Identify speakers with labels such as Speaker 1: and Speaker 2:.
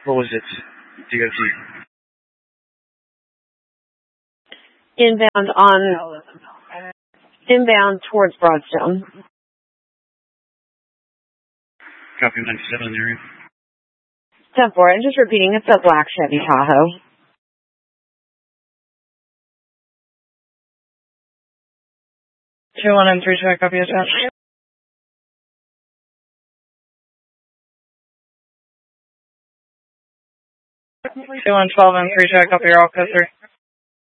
Speaker 1: What was it? DOT.
Speaker 2: Inbound towards Broadstone.
Speaker 1: Copy 97 in the area.
Speaker 2: 10-4, and just repeating, it's a black Chevy Tahoe.
Speaker 3: 2-1 and 3-2, copy attached. 2-1, 12 and 3-2, copy, you're all code 3.